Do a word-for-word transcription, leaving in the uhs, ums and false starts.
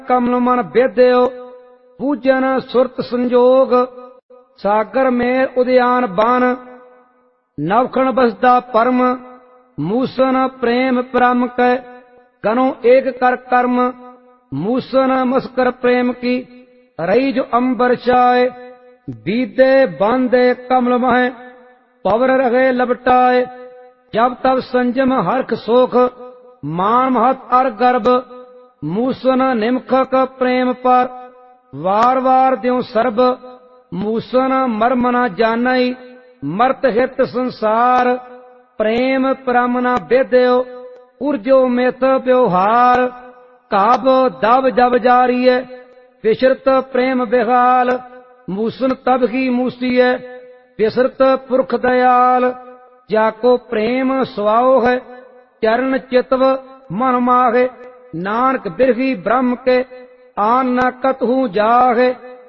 कमल मन बेद्यो पूजन सुरत संजोग सागर मेर उद्यान बान नवखण बसदा परम मूसन प्रेम परम कै गनो एक कर कर्म मूसन मस्कर प्रेम की रही जो अंबर चाय बीते बांधे कमल मह पवर रहे लपटाए जब तब संजम हर्ख सोख मान महत अर गर्भ मूसन निमखक प्रेम पर वार वार द्यों सर्ब मूसन मर्म न जानई मर्त हित संसार प्रेम परम न बेद्यो उर्जो मेथ व्यवहार काब दब जब जारिय विशरत प्रेम बेहाल मूसन तब ही मूसीय विसरत पुरख दयाल जाको प्रेम स्वाओ है चरण चितव मन माहे नानक बिरही ब्रह्म के आन न कतहु जाहे